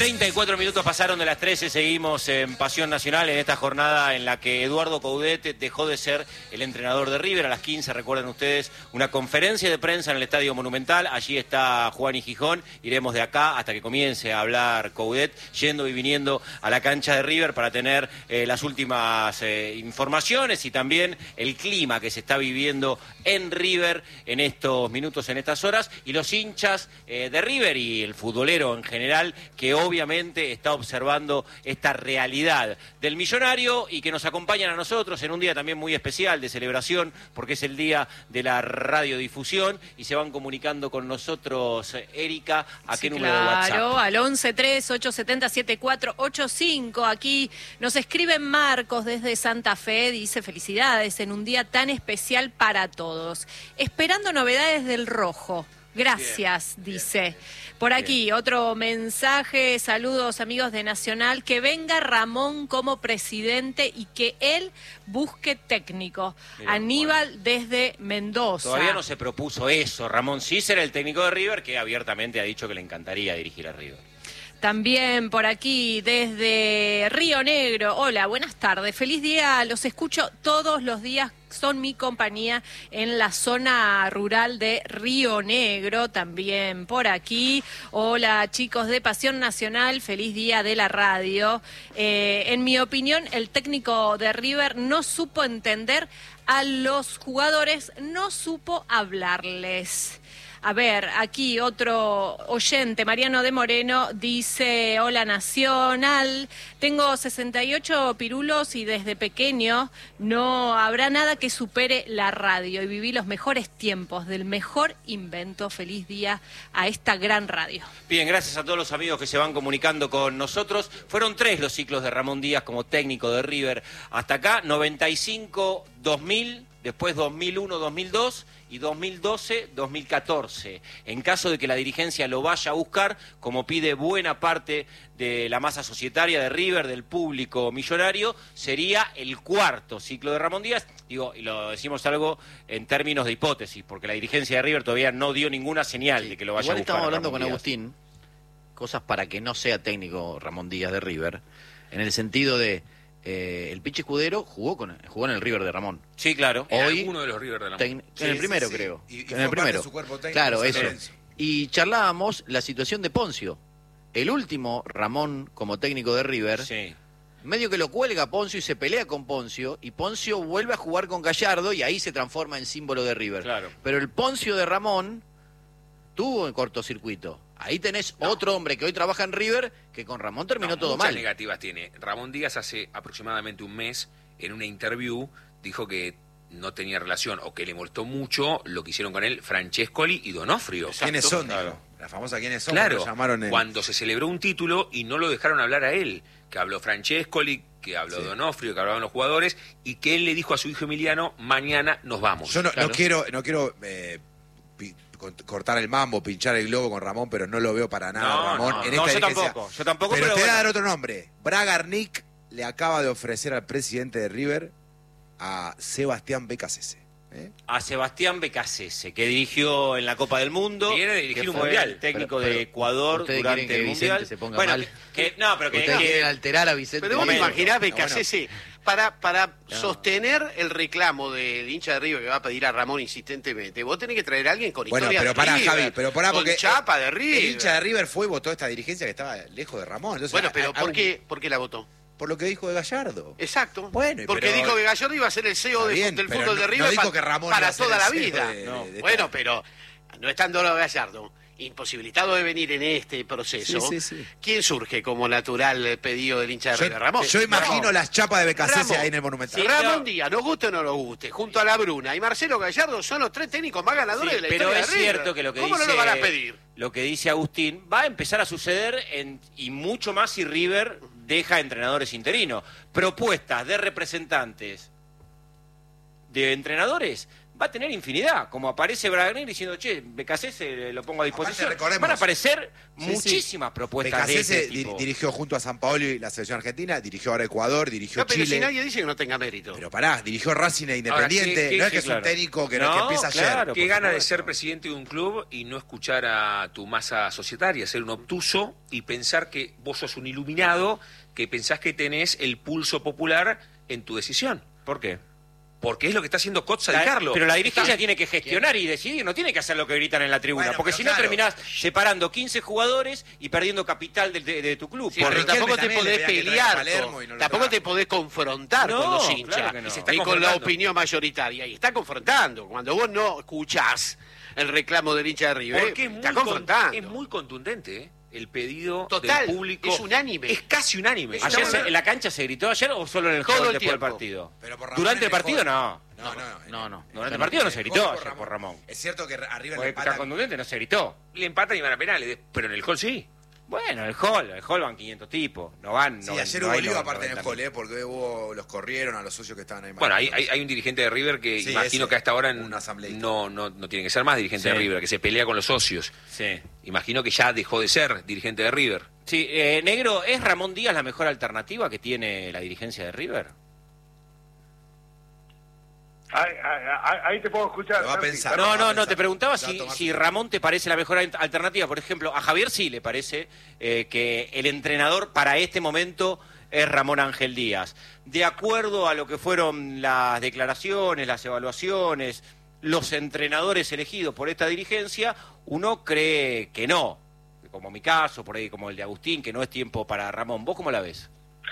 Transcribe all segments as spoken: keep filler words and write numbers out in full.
treinta y cuatro minutos pasaron de las trece, seguimos en Pasión Nacional en esta jornada en la que Eduardo Coudet dejó de ser el entrenador de River. A las quince, recuerden ustedes, una conferencia de prensa en el Estadio Monumental. Allí está Juan y Gijón. Iremos de acá hasta que comience a hablar Coudet, yendo y viniendo a la cancha de River para tener eh, las últimas eh, informaciones y también el clima que se está viviendo en River en estos minutos, en estas horas, y los hinchas eh, de River y el futbolero en general que obviamente está observando esta realidad del millonario y que nos acompañan a nosotros en un día también muy especial de celebración, porque es el día de la radiodifusión, y se van comunicando con nosotros, Erika, ¿a qué sí, número claro, de WhatsApp? Claro, al once tres ocho siete cero siete cuatro ocho cinco. Aquí nos escribe Marcos desde Santa Fe, dice: felicidades en un día tan especial para todos. Esperando novedades del rojo. Gracias, bien, dice. Bien, Por aquí, bien. Otro mensaje. Saludos, amigos de Nacional. Que venga Ramón como presidente y que él busque técnico. Mirá, Aníbal, bueno, desde Mendoza. Todavía no se propuso eso. Ramón sí será el técnico de River, que abiertamente ha dicho que le encantaría dirigir a River. También por aquí, desde Río Negro. Hola, buenas tardes. Feliz día. Los escucho todos los días. Son mi compañía en la zona rural de Río Negro. También por aquí. Hola, chicos de Pasión Nacional. Feliz día de la radio. Eh, en mi opinión, el técnico de River no supo entender a los jugadores, no supo hablarles. A ver, aquí otro oyente, Mariano de Moreno, dice: hola Nacional, tengo sesenta y ocho pirulos y desde pequeño no habrá nada que supere la radio y viví los mejores tiempos del mejor invento. Feliz día a esta gran radio. Bien, gracias a todos los amigos que se van comunicando con nosotros. Fueron tres los ciclos de Ramón Díaz como técnico de River hasta acá: noventa y cinco, dos mil, después dos mil uno, dos mil dos y dos mil doce, dos mil catorce. En caso de que la dirigencia lo vaya a buscar, como pide buena parte de la masa societaria de River, del público millonario, sería el cuarto ciclo de Ramón Díaz. Digo, y lo decimos algo en términos de hipótesis, porque la dirigencia de River todavía no dio ninguna señal sí, de que lo vaya igual a buscar. Estamos hablando Ramón con Díaz. Agustín, cosas para que no sea técnico Ramón Díaz de River, en el sentido de Eh, el Pichi Escudero jugó con jugó en el River de Ramón. Sí, claro. Hoy uno de los River de Ramón. Tec- Sí, en el primero, sí, sí. creo. Y, y en el primero. Su cuerpo técnico, claro, San eso. Lorenzo. Y charlábamos la situación de Poncio. El último Ramón como técnico de River. Sí. Medio que lo cuelga Poncio y se pelea con Poncio, y Poncio vuelve a jugar con Gallardo y ahí se transforma en símbolo de River. Claro. Pero el Poncio de Ramón tuvo en cortocircuito. Ahí tenés no. otro hombre que hoy trabaja en River que con Ramón terminó no, todo muchas mal. negativas tiene. Ramón Díaz hace aproximadamente un mes, en una interview, dijo que no tenía relación o que le molestó mucho lo que hicieron con él Francescoli y Donofrio. ¿Quiénes son? Claro. La famosa ¿quiénes son? Claro, Lo llamaron el... cuando se celebró un título y no lo dejaron hablar a él, que habló Francescoli, que habló sí. Donofrio, que hablaban los jugadores, y que él le dijo a su hijo Emiliano: mañana nos vamos. Yo no, claro. no quiero, no quiero eh, pi, cortar el mambo, pinchar el globo con Ramón, pero no lo veo para nada, no, Ramón. No, en no, esta yo dirigencia. tampoco, yo tampoco. Pero, pero te voy bueno. a dar otro nombre. Bragarnik le acaba de ofrecer al presidente de River a Sebastián Becasese. ¿Eh? A Sebastián Becasese, que dirigió en la Copa del Mundo. Viene de dirigir que un fue mundial. El técnico Pero, pero, de Ecuador durante que el Mundial. Vicente se ponga bueno, mal? que, no, pero que, Ustedes que quieren alterar a Vicente. Pero vos me Momento. imaginás, No, Becasese, bueno. para, para No. sostener el reclamo del hincha de River que va a pedir a Ramón insistentemente, vos tenés que traer a alguien con Bueno, historia pero de pará, River, Javi, pero pará, con porque chapa de River. el hincha de River fue y votó esta dirigencia que estaba lejos de Ramón. Entonces, Bueno, a- pero a- ¿por a- qué, ¿por qué la votó? Por lo que dijo de Gallardo. Exacto. Bueno, porque pero- dijo que Gallardo iba a ser el C E O Está de- bien, del pero fútbol no- de no River dijo pa- que Ramón para iba a ser toda el la C E O vida. de- No. de- de Bueno, esta- pero no estando Gallardo, imposibilitado de venir en este proceso, Sí, sí, sí. ¿quién surge como natural eh, pedido del hincha de Yo, River? Ramón. yo imagino No. las chapas de Becasese Ramón. ahí en el Monumental. Sí, Ramón claro. Díaz, nos guste o no nos guste, junto a la Bruna y Marcelo Gallardo son los tres técnicos más ganadores Sí, de la pero historia es de River. cierto que lo que ¿Cómo dice no lo van a pedir? lo que dice Agustín va a empezar a suceder en, y mucho más si River deja entrenadores interinos. Propuestas de representantes de entrenadores va a tener infinidad. Como aparece Bragarnik diciendo, che, Becasese lo pongo a disposición. Aparte, Van a aparecer Sí, muchísimas sí. propuestas de Becasese ese di- tipo. dirigió junto a San Paolo y la selección argentina, dirigió ahora Ecuador, dirigió No, pero Chile. si nadie dice que no tenga mérito. Pero pará, dirigió Racing e Independiente. ¿qué- qué- no es que sí, es claro. un técnico que, no, No, que empieza claro. ayer. Qué por gana de supuesto. ser presidente de un club y no escuchar a tu masa societaria, ser un obtuso y pensar que vos sos un iluminado, que pensás que tenés el pulso popular en tu decisión. ¿Por qué? Porque es lo que está haciendo Cotza La- de Carlos. pero la dirigencia Está- tiene que gestionar y decidir, no tiene que hacer lo que gritan en la tribuna, Bueno, porque pero si no claro. terminás separando quince jugadores y perdiendo capital de, de- de tu club. Sí, Por- pero Riquelme tampoco te también le podés pedía que traiga pelear, Palermo y no con- lo tampoco trajo. te podés confrontar No, con los claro hinchas que no. y Se está con la confrontando. opinión mayoritaria. Y está confrontando. Cuando vos no escuchás el reclamo del hincha de River, Porque es muy, está con- confrontando. es muy contundente, ¿eh? El pedido Total, del público. es unánime. Es casi unánime. Es ¿Ayer Estamos- se- en la cancha se gritó ayer o solo en el Todo hall el después del tiempo. partido? Pero por Ramón Durante en el partido hall. no. No, no, No, no. Durante el partido no se gritó Hall ayer por Ramón. Es cierto que arriba le Porque empatan. tan contundente no se gritó. Le empatan y van a penales, pero en el hall sí. Bueno, el hall, el hall van quinientos tipos, no van. Sí, no, ayer no hubo hay lío no- aparte en el noventa hall, ¿eh? Porque hubo, los corrieron a los socios que estaban ahí. Bueno, hay, marcando. hay, hay un dirigente de River que Sí, imagino ese, que hasta ahora un asambleísta. no, no, no tiene que ser más dirigente de Sí. River, que se pelea con los socios. Sí. Imagino que ya dejó de ser dirigente de River. Sí, eh, Negro, ¿es Ramón Díaz la mejor alternativa que tiene la dirigencia de River? Ahí, ahí- ahí te puedo escuchar. Lo va a Santi. pensar. No, va a no, no, pensar. te preguntaba Va a si, tomar si su- Ramón te parece la mejor al- alternativa. Por ejemplo, a Javier sí le parece eh, que el entrenador para este momento es Ramón Ángel Díaz. De acuerdo a lo que fueron las declaraciones, las evaluaciones, los entrenadores elegidos por esta dirigencia, uno cree que no. Como mi caso, por ahí como el de Agustín, que no es tiempo para Ramón. ¿Vos cómo la ves?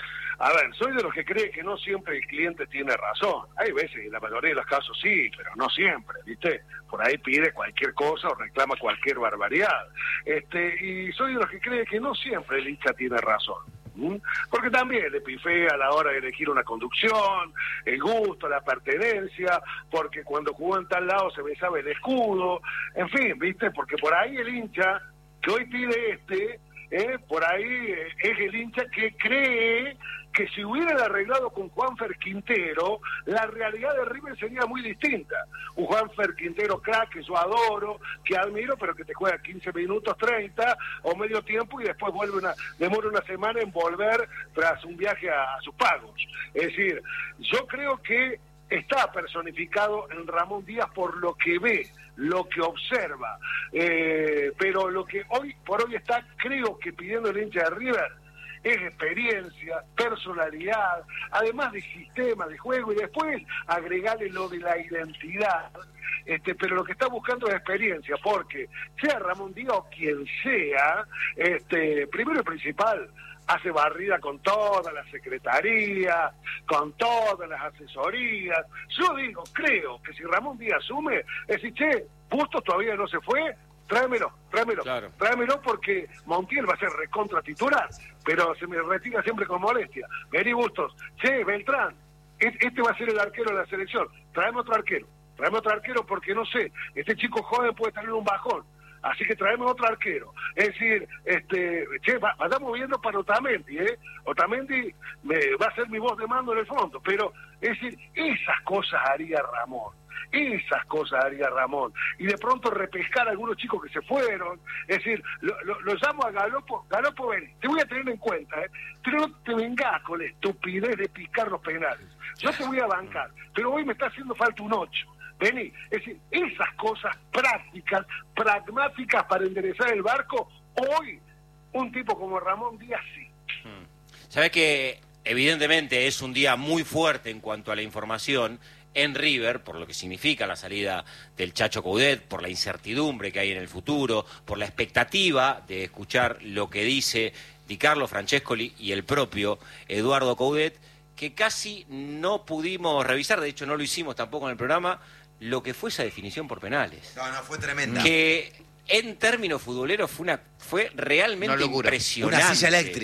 A ver, soy de los que cree que no siempre el cliente tiene razón. Hay veces, en la mayoría de los casos sí, pero no siempre, ¿viste? Por ahí pide cualquier cosa o reclama cualquier barbaridad. Este, y soy de los que cree que no siempre el hincha tiene razón. ¿Mm? Porque también le pifea a la hora de elegir una conducción, el gusto, la pertenencia, porque cuando jugó en tal lado se besaba el escudo, en fin, ¿viste? Porque por ahí el hincha que hoy pide este, eh, por ahí eh, es el hincha que cree que si hubieran arreglado con Juanfer Quintero, la realidad de River sería muy distinta. Un Juanfer Quintero crack que yo adoro, que admiro, pero que te juega quince minutos, treinta o medio tiempo y después vuelve una, demora una semana en volver tras un viaje a, a sus pagos. Es decir, yo creo que está personificado en Ramón Díaz por lo que ve, lo que observa, eh, pero lo que hoy por hoy está, creo que pidiendo el hincha de River, es experiencia, personalidad, además de sistema de juego y después agregarle lo de la identidad. Este, pero lo que está buscando es experiencia, porque sea Ramón Díaz o quien sea, este, primero y principal, hace barrida con toda la secretaría, con todas las asesorías. Yo digo, creo que si Ramón Díaz asume, es decir, che, Bustos todavía no se fue, tráemelo, tráemelo, Claro. tráemelo porque Montiel va a ser recontra titular, pero se me retira siempre con molestia. Vení Bustos, che, Beltrán, es- este va a ser el arquero de la selección, tráeme otro arquero, tráeme otro arquero porque no sé, este chico joven puede tener un bajón. Así que traemos otro arquero. Es decir, este, che, va, andamos viendo para Otamendi, ¿eh? Otamendi me, va a ser mi voz de mando en el fondo, pero es decir, esas cosas haría Ramón. Esas cosas haría Ramón. Y de pronto repescar a algunos chicos que se fueron. Es decir, lo, lo, lo llamo a Galopo. Galopo, ven, te voy a tener en cuenta, ¿eh? Pero no te vengas con la estupidez de picar los penales. Yo te voy a bancar, pero hoy me está haciendo falta un ocho. Vení, es decir, esas cosas prácticas, pragmáticas para enderezar el barco, hoy un tipo como Ramón Díaz sí. Sabés que evidentemente es un día muy fuerte en cuanto a la información en River, por lo que significa la salida del Chacho Coudet, por la incertidumbre que hay en el futuro, por la expectativa de escuchar lo que dice Di Carlo Francescoli y el propio Eduardo Coudet, que casi no pudimos revisar, de hecho no lo hicimos tampoco en el programa, lo que fue esa definición por penales. No, no, fue tremenda. Que en términos futboleros fue una fue realmente Una locura. impresionante. Una silla eléctrica.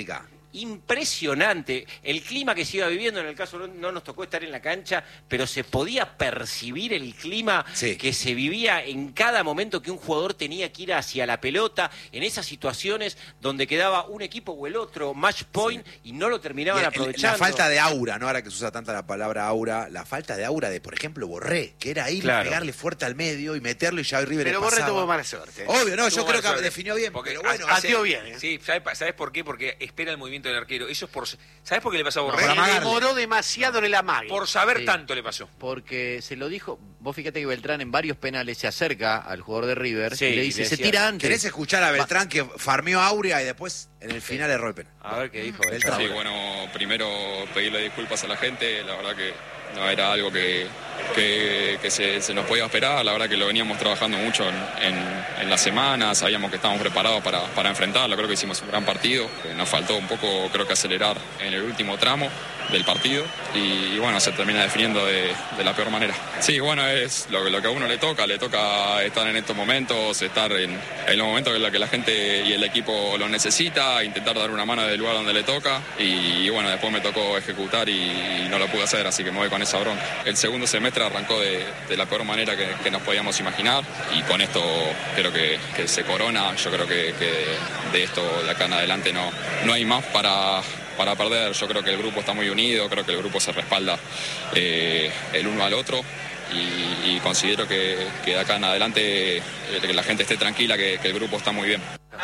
impresionante. El clima que se iba viviendo, en el caso no, no nos tocó estar en la cancha, pero se podía percibir el clima Sí. que se vivía en cada momento que un jugador tenía que ir hacia la pelota, en esas situaciones donde quedaba un equipo o el otro, match point, sí. y no lo terminaban Y el- aprovechando. La falta de aura, ¿no? Ahora que se usa tanta la palabra aura, la falta de aura de, por ejemplo, Borré, que era ir Claro. y pegarle fuerte al medio y meterlo y ya River le Pero Borré pasaba. tuvo mala suerte. Obvio, no, yo Tuvo creo mala que suerte. definió bien, Porque pero bueno, hace- pateó bien, ¿eh? Sí, ¿sabes, ¿sabes por qué? Porque espera el movimiento del arquero. Eso es por... ¿Sabes por qué le pasó a Borré? para Se amagarle. demoró demasiado en el amague. Por saber Sí. tanto le pasó. Porque se lo dijo, vos fíjate que Beltrán en varios penales se acerca al jugador de River Sí, y le dice, le se decía, tira antes. ¿querés escuchar a Beltrán que farmeó a Aurea y después en el final erró el penal? A ver qué dijo. Beltrán. Sí, bueno, primero pedirle disculpas a la gente, la verdad que no era algo que, que, que se, se nos podía esperar, la verdad que lo veníamos trabajando mucho en, en, en las semanas, sabíamos que estábamos preparados para, para enfrentarlo, creo que hicimos un gran partido, eh, nos faltó un poco creo que acelerar en el último tramo del partido y, y bueno, se termina definiendo de, de la peor manera. Sí, bueno, es lo, lo que a uno le toca, le toca estar en estos momentos, estar en, en los momentos en los que la gente y el equipo lo necesita, intentar dar una mano del lugar donde le toca y, y bueno, después me tocó ejecutar y, y no lo pude hacer, así que me voy con esa bronca. El segundo semestre arrancó de, de la peor manera que, que nos podíamos imaginar y con esto creo que, que se corona, yo creo que, que de esto de acá en adelante no, no hay más para... para perder. Yo creo que el grupo está muy unido, creo que el grupo se respalda eh, el uno al otro y, y considero que, que de acá en adelante eh, que la gente esté tranquila, que, que el grupo está muy bien.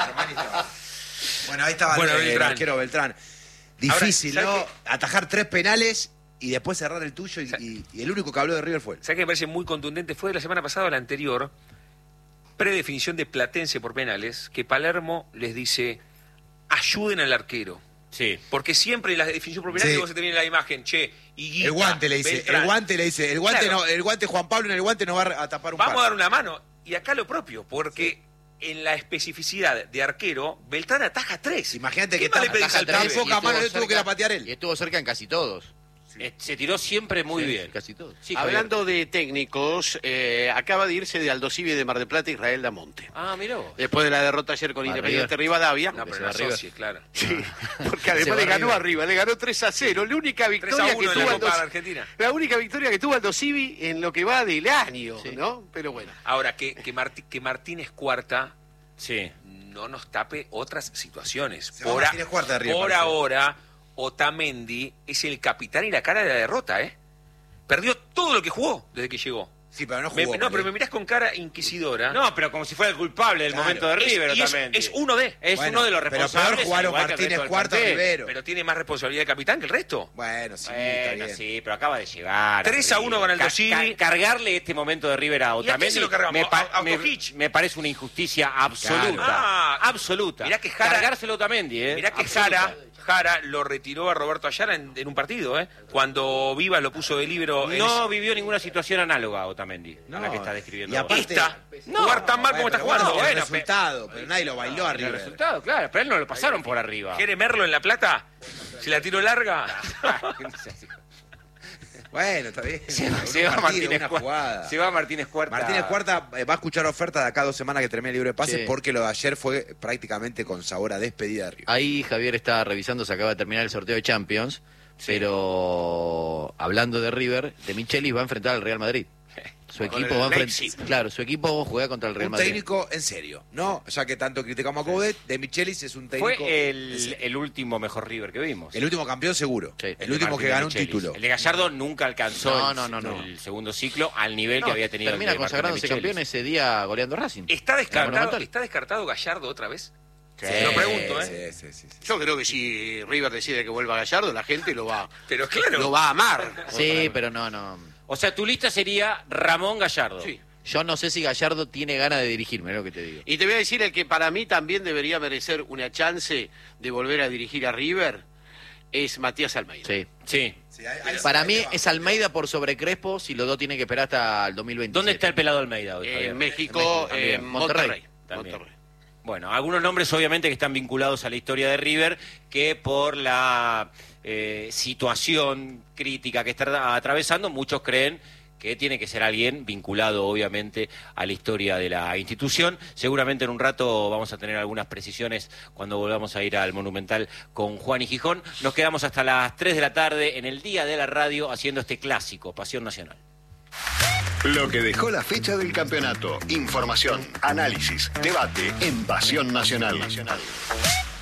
Bueno, ahí estaba Bueno, el, el Beltrán. arquero Beltrán. Difícil, Ahora, ¿no? ¿sabes Atajar tres penales y después cerrar el tuyo y, y- y el único que habló de River fue él. ¿Sabes qué me parece muy contundente? Fue de la semana pasada o la anterior, predefinición de Platense por penales, que Palermo les dice, ayuden al arquero. Sí. Porque siempre en la definición por penales Sí. vos se te viene la imagen, che, y El guante le dice, Beltrán. el guante le dice, el guante Claro. no, el guante Juan Pablo en el guante no va a tapar un Vamos par. a dar una mano. Y acá lo propio, porque en la especificidad de arquero, Beltrán ataja tres. Imagínate ¿Qué que más le está- pedís ataja al tres pibe? y poca estuvo mano, le tuvo cerca- que la patear él. Y estuvo cerca en casi todos. Eh, Se tiró siempre muy Sí, bien. Casi todos. Sí, Javier. Hablando de técnicos, eh, acaba de irse de Aldosivi de Mar del Plata Israel Damonte. Ah, miró. Después de la derrota ayer con A Independiente River. Rivadavia. No, Porque pero se la va River. socie, claro. Sí, porque Se además va le ganó River. arriba, le ganó tres a cero. La única tres a victoria que uno en tuvo la Copa de Aldo- Argentina. la única victoria que tuvo Aldo Civi en lo que va del año, Sí. ¿no? Pero bueno. Ahora, que, que, Martí- que Martínez Cuarta Sí. no nos tape otras situaciones. Se va Por, a- Martínez Cuarta de River, por parece. ahora, Otamendi es el capitán y la cara de la derrota, ¿eh? Perdió todo lo que jugó desde que llegó. Sí, pero no Me- jugó. no, pero ¿eh? me mirás con cara inquisidora. No, pero como si fuera el culpable del Claro. momento de Es- River y es, también. es uno de. Es Bueno, uno de los pero responsables. peor jugaron igual que el Martínez resto del Cuarta plantel. Rivero. Pero tiene más responsabilidad de capitán que el resto. Bueno, sí, está Bueno, bien. sí, pero acaba de llegar. tres a uno con Aldo Ca- Civi. ca- Cargarle este momento de River a ¿Y a quién Otamendi se lo cargamos? me, pa- ¿A- a me- Ostojic? me parece una injusticia absoluta. Claro. Ah, absoluta. mirá que Jara- Cargárselo a Otamendi, ¿eh? Mirá que Absoluta. Jara, Jara lo retiró a Roberto Ayala en, en un partido, ¿eh? Cuando Vivas lo puso de libero. en No vivió ninguna situación análoga a Otamendi, No, a la que está describiendo. y vos. aparte- esta. No, jugar tan mal como está pero jugando. bueno, bueno, el resultado, pero nadie lo bailó a El River. resultado, claro, pero a él no lo pasaron por arriba. ¿Quiere Merlo en La Plata? Si la tiro larga. Bueno, está bien. Se va, Un se va partido, Martínez una Cuarta. jugada. Se va Martínez Cuarta. Martínez Cuarta eh, va a escuchar oferta de acá a dos semanas que termine el libre de pases Sí. porque lo de ayer fue prácticamente con sabor a despedida de River. Ahí Javier está revisando, se acaba de terminar el sorteo de Champions, pero hablando de River, de Michelis va a enfrentar al Real Madrid. Su Con equipo el va a Leipzig. enfrentar, claro, su equipo juega contra el Real Un Madrid. técnico en serio, ¿no? Ya que tanto criticamos a Coudet, de Michelis es un técnico Fue en el, serio. el último mejor River que vimos. El último campeón seguro. Sí. El último que ganó un Michelis. título. El de Gallardo nunca alcanzó No, el, no, no, no. el segundo ciclo al nivel No, que había tenido termina el de Martín consagrándose Michelis. campeón ese día goleando Racing. ¿Está La descartado, Monumental. ¿Está descartado Gallardo otra vez? Sí, Lo pregunto, ¿eh? Sí, sí, sí, sí. Yo creo que si River decide que vuelva Gallardo, la gente lo va, Pero claro. lo va a amar. Sí, pero no, no. O sea, tu lista sería Ramón Gallardo. Sí. Yo no sé si Gallardo tiene ganas de dirigirme, es lo que te digo. Y te voy a decir el que para mí también debería merecer una chance de volver a dirigir a River es Matías Almeida. Sí. Sí. Sí, ahí- ahí Para sí, mí ahí va. es Almeida por sobre Crespo, si los dos tienen que esperar hasta el dos mil veintisiete. ¿Dónde está el pelado Almeida hoy, Javier? En México, En México en también. Monterrey. Monterrey. También. Monterrey. Bueno, algunos nombres obviamente que están vinculados a la historia de River, que por la eh, situación crítica que está atravesando, muchos creen que tiene que ser alguien vinculado obviamente a la historia de la institución. Seguramente en un rato vamos a tener algunas precisiones cuando volvamos a ir al Monumental con Juan y Gijón. Nos quedamos hasta las tres de la tarde en el Día de la Radio haciendo este clásico, Pasión Nacional. Lo que dejó la fecha del campeonato. Información, análisis, debate en Pasión Nacional. Nacional.